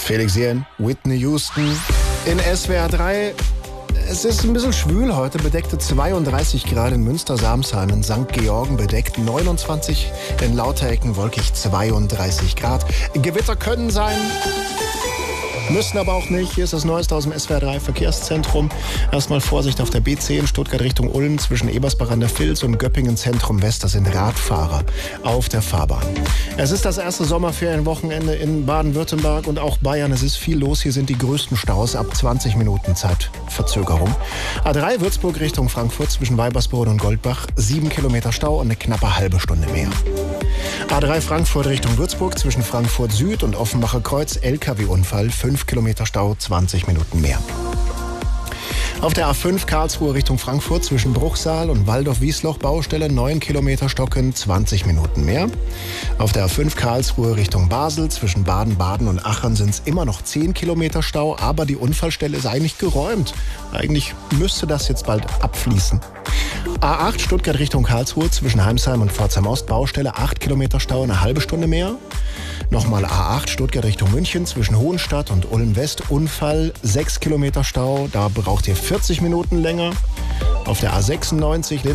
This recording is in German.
Felix Jähn, Whitney Houston in SWR 3. Es ist ein bisschen schwül heute, bedeckte 32 Grad in Münster-Samsheim, in St. Georgen bedeckt 29, in Lauterecken wolkig 32 Grad. Gewitter können sein, müssen aber auch nicht. Hier ist das Neueste aus dem SWR 3 Verkehrszentrum. Erstmal Vorsicht auf der B10 Stuttgart Richtung Ulm zwischen Ebersbach an der Vils und Göppingen Zentrum West. Das sind Radfahrer auf der Fahrbahn. Es ist das erste Sommerferienwochenende in Baden-Württemberg und auch Bayern. Es ist viel los. Hier sind die größten Staus ab 20 Minuten Zeitverzögerung. A3 Würzburg Richtung Frankfurt zwischen Weibersboden und Goldbach 7 Kilometer Stau und eine knappe halbe Stunde mehr. A3 Frankfurt Richtung Würzburg zwischen Frankfurt Süd und Offenbacher Kreuz LKW-Unfall 5 Kilometer Stau, 20 Minuten mehr. Auf der A5 Karlsruhe Richtung Frankfurt zwischen Bruchsal und Waldorf-Wiesloch Baustelle 9 Kilometer Stocken, 20 Minuten mehr. Auf der A5 Karlsruhe Richtung Basel zwischen Baden-Baden und Aachen sind es immer noch 10 Kilometer Stau, aber die Unfallstelle ist eigentlich geräumt. Eigentlich müsste das jetzt bald abfließen. A8 Stuttgart Richtung Karlsruhe zwischen Heimsheim und Pforzheim Ost Baustelle 8 Kilometer Stau, eine halbe Stunde mehr. Nochmal A8 Stuttgart Richtung München zwischen Hohenstadt und Ulm West Unfall 6 Kilometer Stau, da braucht ihr 40 Minuten länger. Auf der A96